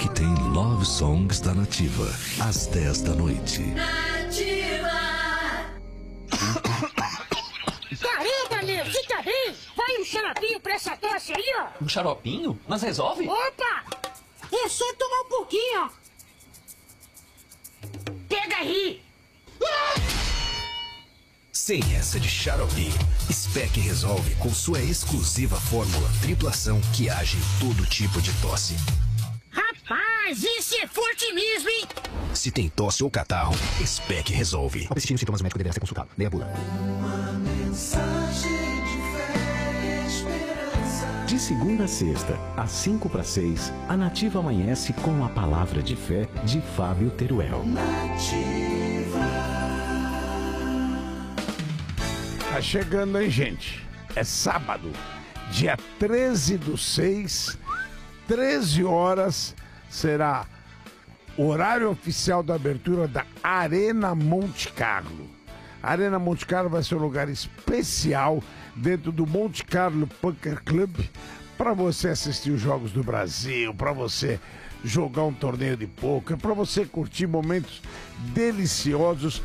que tem Love Songs da Nativa, às 10 da noite. Caramba, meu, você tá bem? Vai um xaropinho pra essa tosse aí, ó. Um xaropinho? Mas resolve? Opa! É só tomar um pouquinho, ó. Pega aí. Sem essa de xarope, Spec resolve com sua exclusiva fórmula triplação que age em todo tipo de tosse. Rapaz, esse é forte mesmo, hein? Se tem tosse ou catarro, Spec resolve. Ao persistir os sintomas, o médico deverá ser consultado. Leia a bula. De segunda a sexta, às 5:06, a Nativa amanhece com a palavra de fé de Fábio Teruel. Tá chegando, hein, gente? É sábado, dia 13/6, 13 horas, será o horário oficial da abertura da Arena Monte Carlo. A Arena Monte Carlo vai ser um lugar especial dentro do Monte Carlo Poker Club para você assistir os Jogos do Brasil, para você jogar um torneio de poker, para você curtir momentos deliciosos.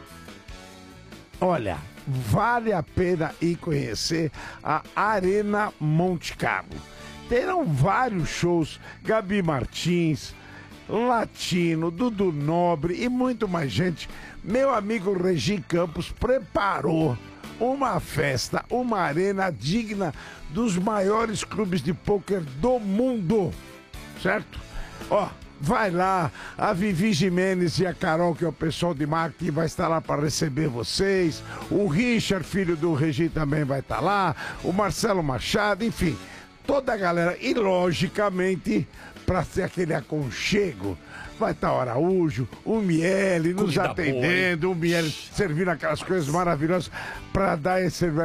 Olha, vale a pena ir conhecer a Arena Monte Carlo. Terão vários shows, Gabi Martins, Latino, Dudu Nobre e muito mais gente. Meu amigo Regi Campos preparou uma festa, uma arena digna dos maiores clubes de pôquer do mundo, certo? Ó, vai lá, a Vivi Jimenez e a Carol, que é o pessoal de marketing, vai estar lá para receber vocês. O Richard, filho do Regi, também vai estar lá. O Marcelo Machado, enfim, toda a galera. E, logicamente, para ter aquele aconchego, vai estar o Araújo, o Miele nos Comida atendendo, boa, o Miele servindo aquelas coisas maravilhosas para dar esse